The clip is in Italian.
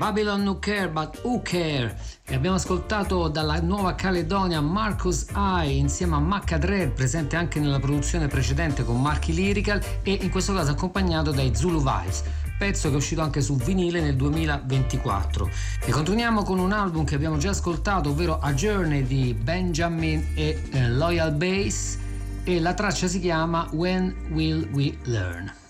Babylon No Care But Who Care, e abbiamo ascoltato dalla Nuova Caledonia Marcus I insieme a Macca Dre, presente anche nella produzione precedente con Marchi Lyrical, e in questo caso accompagnato dai Zulu Vibes, pezzo che è uscito anche su vinile nel 2024. E continuiamo con un album che abbiamo già ascoltato, ovvero A Journey di Benjamin e Loyal Bass, e la traccia si chiama When Will We Learn.